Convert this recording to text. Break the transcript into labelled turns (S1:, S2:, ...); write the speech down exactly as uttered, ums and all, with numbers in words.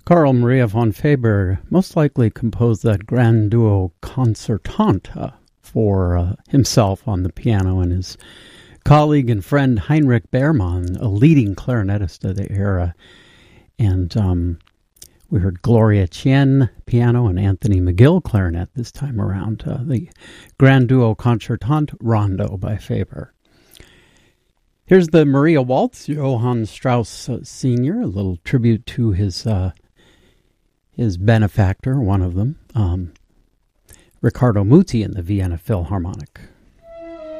S1: Carl Maria von Weber most likely composed that grand duo concertante for uh, himself on the piano, and his colleague and friend Heinrich Beermann, a leading clarinetist of the era. And um, we heard Gloria Chien piano and Anthony McGill clarinet this time around. Uh, the grand duo concertante Rondo by Weber. Here's the Maria Waltz, Johann Strauss uh, Senior, a little tribute to his uh, his benefactor, one of them, um, Riccardo Muti in the Vienna Philharmonic.